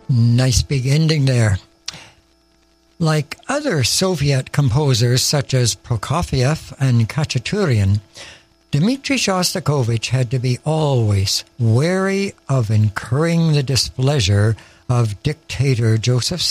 Nice big ending there. Like other Soviet composers such as Prokofiev and Khachaturian, Dmitri Shostakovich had to be always wary of incurring the displeasure of dictator Joseph